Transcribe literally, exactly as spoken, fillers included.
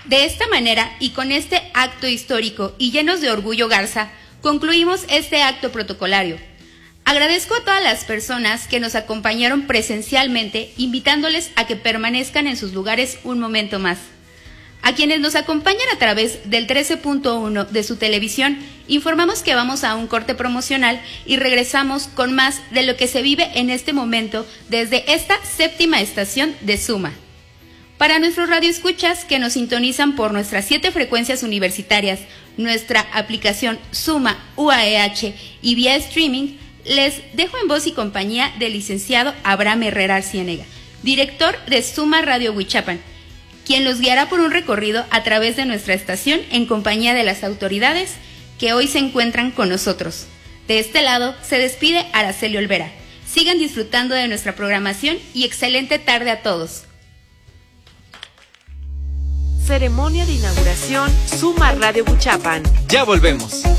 De esta manera, y con este acto histórico y llenos de orgullo Garza, concluimos este acto protocolario. Agradezco a todas las personas que nos acompañaron presencialmente, invitándoles a que permanezcan en sus lugares un momento más. A quienes nos acompañan a través del trece punto uno de su televisión, informamos que vamos a un corte promocional y regresamos con más de lo que se vive en este momento desde esta séptima estación de Suma. Para nuestros radioescuchas que nos sintonizan por nuestras siete frecuencias universitarias, nuestra aplicación Suma U A E H y vía streaming, les dejo en voz y compañía del licenciado Abraham Herrera Arciénega, director de Suma Radio Huichapan, quien los guiará por un recorrido a través de nuestra estación en compañía de las autoridades que hoy se encuentran con nosotros. De este lado se despide Araceli Olvera. Sigan disfrutando de nuestra programación y excelente tarde a todos. Ceremonia de inauguración Suma Radio Huichapan. Ya volvemos.